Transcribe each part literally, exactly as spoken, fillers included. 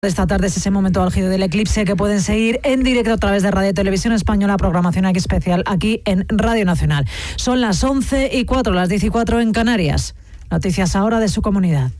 Esta tarde es ese momento álgido del eclipse que pueden seguir en directo a través de Radio Televisión Española, programación aquí especial aquí en Radio Nacional. Son las once y cuatro, las diez y cuatro en Canarias. Noticias ahora de su comunidad.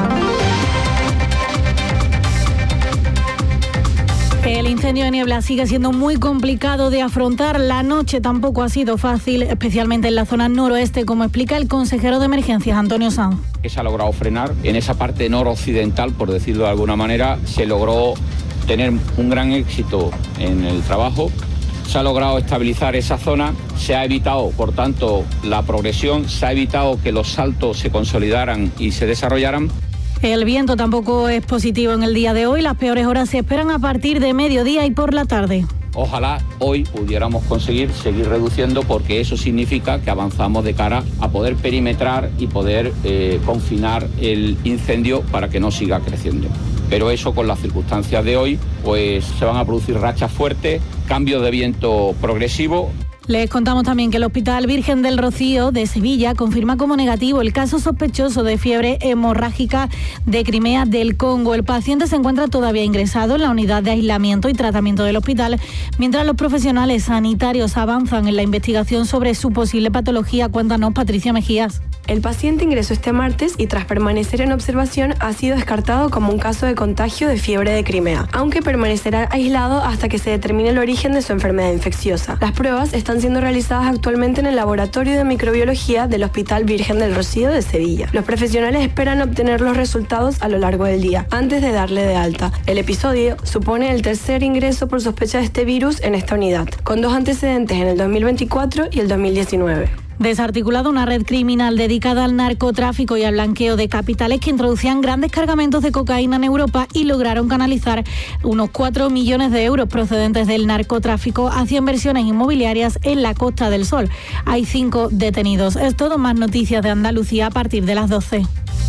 El incendio de Niebla sigue siendo muy complicado de afrontar. La noche tampoco ha sido fácil, especialmente en la zona noroeste, como explica el consejero de emergencias, Antonio Sanz. Se ha logrado frenar en esa parte noroccidental, por decirlo de alguna manera. Se logró tener un gran éxito en el trabajo. Se ha logrado estabilizar esa zona. Se ha evitado, por tanto, la progresión. Se ha evitado que los saltos se consolidaran y se desarrollaran. El viento tampoco es positivo en el día de hoy. Las peores horas se esperan a partir de mediodía y por la tarde. Ojalá hoy pudiéramos conseguir seguir reduciendo, porque eso significa que avanzamos de cara a poder perimetrar y poder eh, confinar el incendio para que no siga creciendo. Pero eso, con las circunstancias de hoy, pues se van a producir rachas fuertes, cambios de viento progresivo. Les contamos también que el Hospital Virgen del Rocío de Sevilla confirma como negativo el caso sospechoso de fiebre hemorrágica de Crimea del Congo. El paciente se encuentra todavía ingresado en la unidad de aislamiento y tratamiento del hospital, mientras los profesionales sanitarios avanzan en la investigación sobre su posible patología. Cuéntanos, Patricia Mejías. El paciente ingresó este martes y, tras permanecer en observación, ha sido descartado como un caso de contagio de fiebre de Crimea, aunque permanecerá aislado hasta que se determine el origen de su enfermedad infecciosa. Las pruebas están siendo realizadas actualmente en el Laboratorio de Microbiología del Hospital Virgen del Rocío de Sevilla. Los profesionales esperan obtener los resultados a lo largo del día, antes de darle de alta. El episodio supone el tercer ingreso por sospecha de este virus en esta unidad, con dos antecedentes en el dos mil veinticuatro y el dos mil diecinueve. Desarticulado una red criminal dedicada al narcotráfico y al blanqueo de capitales que introducían grandes cargamentos de cocaína en Europa y lograron canalizar unos cuatro millones de euros procedentes del narcotráfico hacia inversiones inmobiliarias en la Costa del Sol. Hay cinco detenidos. Es todo. Más noticias de Andalucía a partir de las doce.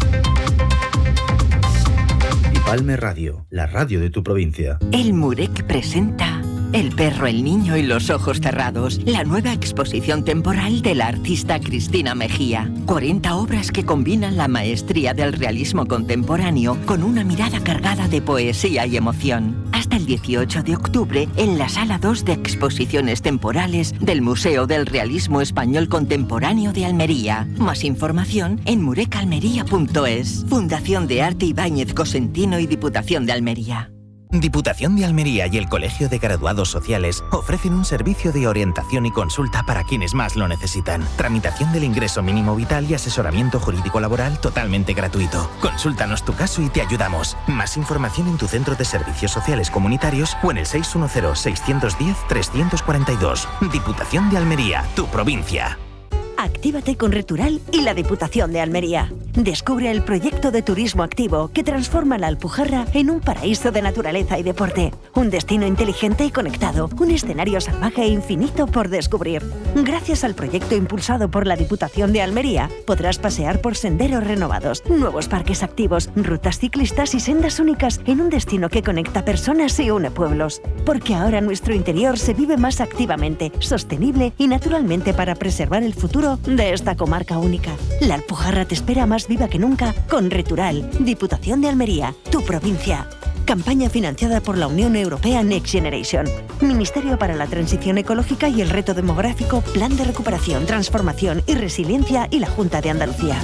Dipalme Radio, la radio de tu provincia. El Murek presenta El perro, el niño y los ojos cerrados, la nueva exposición temporal de la artista Cristina Mejía. cuarenta obras que combinan la maestría del realismo contemporáneo con una mirada cargada de poesía y emoción. Hasta el dieciocho de octubre en la Sala dos de Exposiciones Temporales del Museo del Realismo Español Contemporáneo de Almería. Más información en murecalmería punto es. Fundación de Arte Ibáñez Cosentino y Diputación de Almería. Diputación de Almería y el Colegio de Graduados Sociales ofrecen un servicio de orientación y consulta para quienes más lo necesitan. Tramitación del ingreso mínimo vital y asesoramiento jurídico laboral totalmente gratuito. Consúltanos tu caso y te ayudamos. Más información en tu centro de servicios sociales comunitarios o en el seis uno cero, seis uno cero, tres cuatro dos. Diputación de Almería, tu provincia. Actívate con Retural y la Diputación de Almería. Descubre el proyecto de turismo activo que transforma la Alpujarra en un paraíso de naturaleza y deporte. Un destino inteligente y conectado. Un escenario salvaje e infinito por descubrir. Gracias al proyecto impulsado por la Diputación de Almería, podrás pasear por senderos renovados, nuevos parques activos, rutas ciclistas y sendas únicas en un destino que conecta personas y une pueblos. Porque ahora nuestro interior se vive más activamente, sostenible y naturalmente para preservar el futuro de esta comarca única. La Alpujarra te espera más viva que nunca con Retural, Diputación de Almería, tu provincia. Campaña financiada por la Unión Europea Next Generation. Ministerio para la Transición Ecológica y el Reto Demográfico, Plan de Recuperación, Transformación y Resiliencia y la Junta de Andalucía.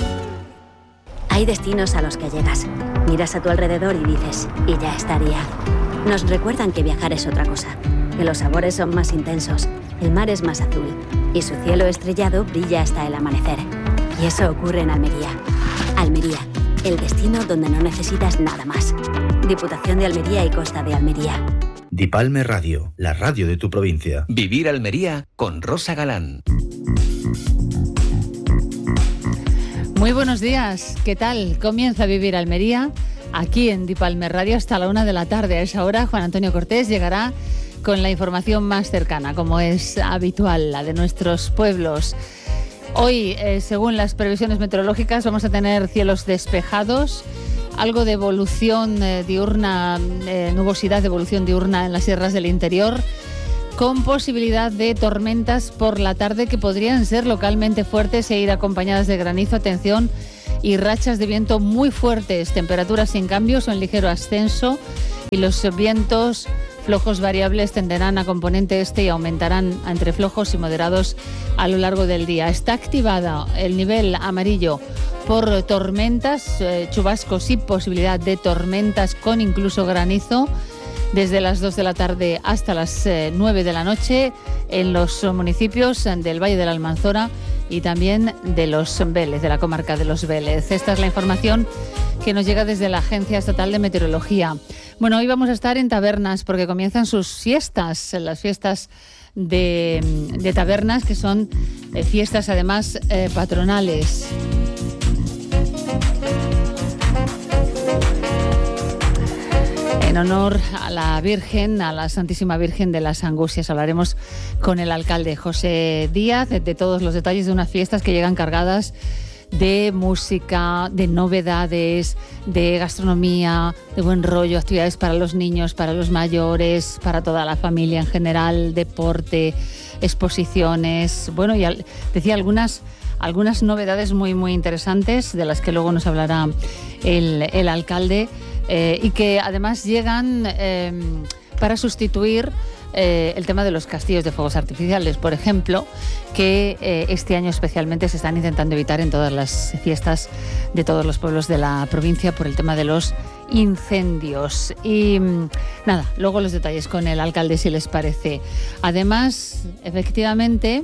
Hay destinos a los que llegas, miras a tu alrededor y dices, y ya estaría. Nos recuerdan que viajar es otra cosa, que los sabores son más intensos, el mar es más azul y su cielo estrellado brilla hasta el amanecer. Y eso ocurre en Almería. Almería, el destino donde no necesitas nada más. Diputación de Almería y Costa de Almería. Dipalme Radio, la radio de tu provincia. Vivir Almería con Rosa Galán. Muy buenos días, ¿qué tal? Comienza Vivir Almería aquí en Dipalme Radio hasta la una de la tarde. A esa hora Juan Antonio Cortés llegará con la información más cercana, como es habitual, la de nuestros pueblos. Hoy, eh, según las previsiones meteorológicas, vamos a tener cielos despejados, algo de evolución eh, diurna, eh, nubosidad de evolución diurna en las sierras del interior, con posibilidad de tormentas por la tarde que podrían ser localmente fuertes e ir acompañadas de granizo. Atención y rachas de viento muy fuertes, temperaturas sin cambios o en ligero ascenso, y los vientos flojos variables tenderán a componente este y aumentarán entre flojos y moderados a lo largo del día. Está activada el nivel amarillo por tormentas, eh, chubascos y posibilidad de tormentas con incluso granizo desde las dos de la tarde hasta las eh, nueve de la noche en los municipios del Valle de la Almanzora y también de los Vélez, de la comarca de los Vélez. Esta es la información que nos llega desde la Agencia Estatal de Meteorología. Bueno, hoy vamos a estar en Tabernas porque comienzan sus fiestas, las fiestas de, de Tabernas, que son eh, fiestas además eh, patronales. En honor a la Virgen, a la Santísima Virgen de las Angustias, hablaremos con el alcalde José Díaz de, de todos los detalles de unas fiestas que llegan cargadas de música, de novedades, de gastronomía, de buen rollo, actividades para los niños, para los mayores, para toda la familia en general, deporte, exposiciones. Bueno, y al, decía algunas, algunas novedades muy, muy interesantes de las que luego nos hablará el, el alcalde. Eh, y que además llegan eh, para sustituir eh, el tema de los castillos de fuegos artificiales, por ejemplo, que eh, este año especialmente se están intentando evitar en todas las fiestas de todos los pueblos de la provincia por el tema de los incendios. Y nada, luego los detalles con el alcalde, si les parece. Además, efectivamente,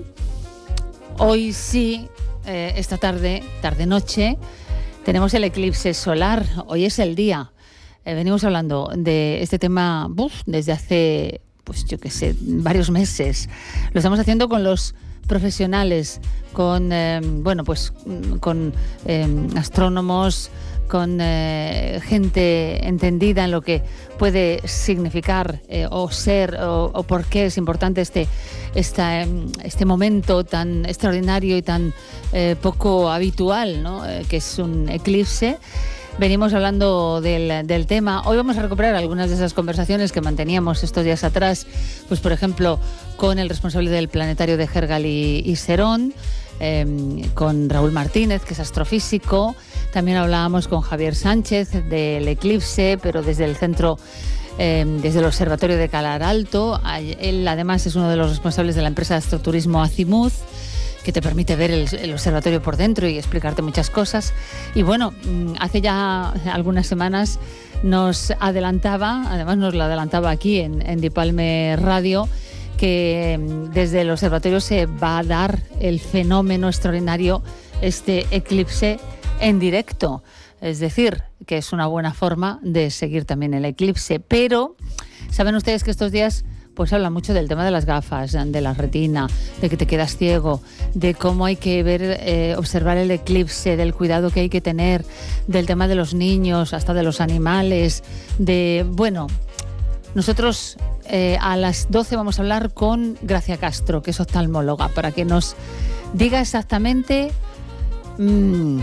hoy sí, eh, esta tarde, tarde-noche, tenemos el eclipse solar. Hoy es el día. Eh, venimos hablando de este tema uf, desde hace, pues yo qué sé, varios meses. Lo estamos haciendo con los profesionales, con, eh, bueno, pues con eh, astrónomos, con eh, gente entendida en lo que puede significar eh, o ser o, o por qué es importante este, esta, este momento tan extraordinario y tan eh, poco habitual, ¿no? Eh, que es un eclipse. Venimos hablando del, del tema. Hoy vamos a recuperar algunas de esas conversaciones que manteníamos estos días atrás, pues por ejemplo con el responsable del planetario de Gergal y, y Serón, eh, con Raúl Martínez, que es astrofísico. También hablábamos con Javier Sánchez del eclipse, pero desde el centro, eh, desde el Observatorio de Calar Alto. Él además es uno de los responsables de la empresa de astroturismo Azimuz, que te permite ver el, el observatorio por dentro y explicarte muchas cosas. Y bueno, hace ya algunas semanas nos adelantaba, además nos lo adelantaba aquí en, en Dipalme Radio, que desde el observatorio se va a dar el fenómeno extraordinario, este eclipse en directo. Es decir, que es una buena forma de seguir también el eclipse. Pero saben ustedes que estos días pues habla mucho del tema de las gafas, de la retina, de que te quedas ciego, de cómo hay que ver, eh, observar el eclipse, del cuidado que hay que tener, del tema de los niños, hasta de los animales, de, bueno, nosotros eh, a las doce vamos a hablar con Gracia Castro, que es oftalmóloga, para que nos diga exactamente mmm,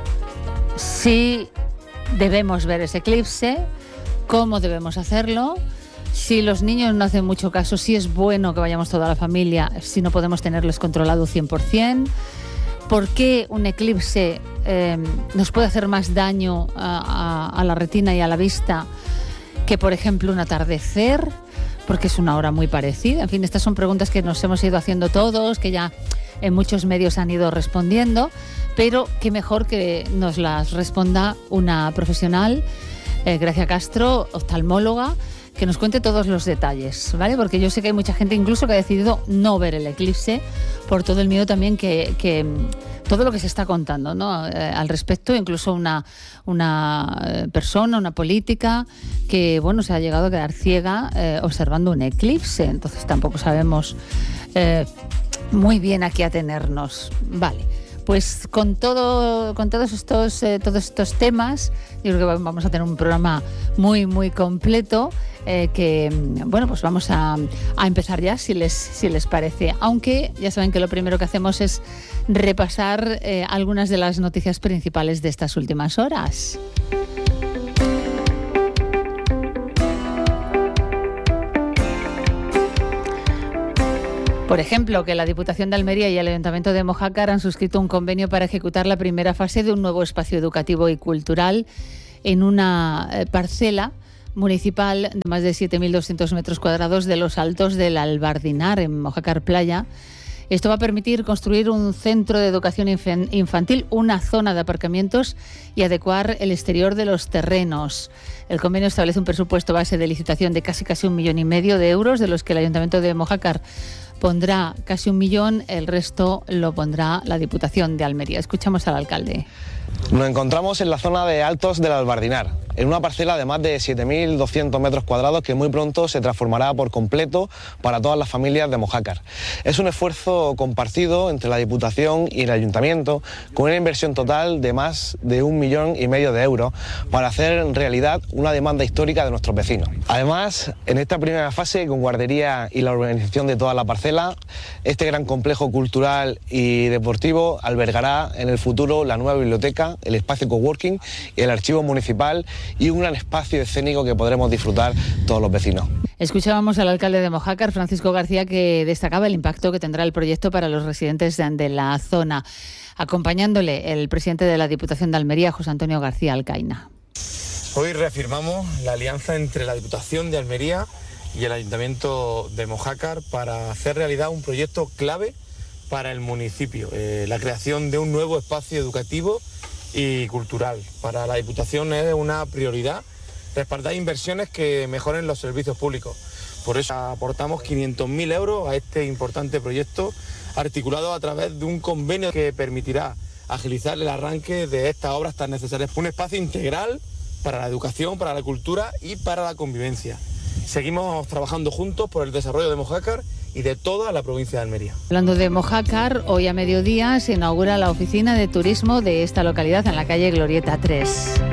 si debemos ver ese eclipse, cómo debemos hacerlo. Si los niños no hacen mucho caso, si es bueno que vayamos toda la familia, si no podemos tenerles controlado cien por ciento. ¿Por qué un eclipse eh, nos puede hacer más daño a, a, a la retina y a la vista que, por ejemplo, un atardecer? Porque es una hora muy parecida. En fin, estas son preguntas que nos hemos ido haciendo todos, que ya en muchos medios han ido respondiendo, pero qué mejor que nos las responda una profesional, eh, Gracia Castro, oftalmóloga, que nos cuente todos los detalles, ¿vale? Porque yo sé que hay mucha gente incluso que ha decidido no ver el eclipse por todo el miedo también que, que todo lo que se está contando, ¿no? Eh, al respecto, incluso una, una persona, una política que, bueno, se ha llegado a quedar ciega eh, observando un eclipse. Entonces tampoco sabemos eh, muy bien a qué atenernos. Vale. Pues con todo, con todos estos, eh, todos estos temas, yo creo que vamos a tener un programa muy, muy completo, eh, que, bueno, pues vamos a, a empezar ya, si les, si les parece. Aunque ya saben que lo primero que hacemos es repasar eh, algunas de las noticias principales de estas últimas horas. Por ejemplo, que la Diputación de Almería y el Ayuntamiento de Mojácar han suscrito un convenio para ejecutar la primera fase de un nuevo espacio educativo y cultural en una parcela municipal de más de siete mil doscientos metros cuadrados de los Altos del Albardinar, en Mojácar Playa. Esto va a permitir construir un centro de educación infantil, una zona de aparcamientos y adecuar el exterior de los terrenos. El convenio establece un presupuesto base de licitación de casi casi un millón y medio de euros, de los que el Ayuntamiento de Mojácar pondrá casi un millón, el resto lo pondrá la Diputación de Almería. Escuchamos al alcalde. Nos encontramos en la zona de Altos del Albardinar, en una parcela de más de siete mil doscientos metros cuadrados que muy pronto se transformará por completo para todas las familias de Mojácar. Es un esfuerzo compartido entre la Diputación y el Ayuntamiento, con una inversión total de más de un millón y medio de euros para hacer realidad una demanda histórica de nuestros vecinos. Además, en esta primera fase, con guardería y la urbanización de toda la parcela, este gran complejo cultural y deportivo albergará en el futuro la nueva biblioteca, el espacio coworking, el archivo municipal y un gran espacio escénico que podremos disfrutar todos los vecinos. Escuchábamos al alcalde de Mojácar, Francisco García, que destacaba el impacto que tendrá el proyecto para los residentes de la zona. Acompañándole el presidente de la Diputación de Almería, José Antonio García Alcaina. Hoy reafirmamos la alianza entre la Diputación de Almería y el Ayuntamiento de Mojácar para hacer realidad un proyecto clave para el municipio, eh, la creación de un nuevo espacio educativo y cultural. Para la Diputación es una prioridad respaldar inversiones que mejoren los servicios públicos. Por eso aportamos quinientos mil euros a este importante proyecto, articulado a través de un convenio que permitirá agilizar el arranque de estas obras tan necesarias. Un espacio integral para la educación, para la cultura y para la convivencia. Seguimos trabajando juntos por el desarrollo de Mojácar y de toda la provincia de Almería. Hablando de Mojácar, hoy a mediodía se inaugura la oficina de turismo de esta localidad en la calle Glorieta tres.